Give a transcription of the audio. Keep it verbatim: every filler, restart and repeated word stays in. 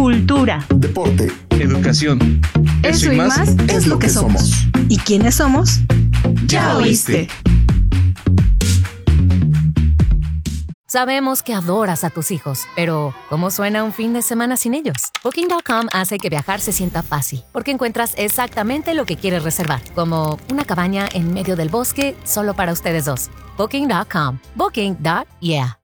cultura, deporte, educación. Eso, Eso y más, más es lo que somos. somos. ¿Y quiénes somos? Ya oíste. Sabemos que adoras a tus hijos, pero ¿cómo suena un fin de semana sin ellos? Booking punto com hace que viajar se sienta fácil, porque encuentras exactamente lo que quieres reservar, como una cabaña en medio del bosque solo para ustedes dos. Booking punto com. Booking. Yeah.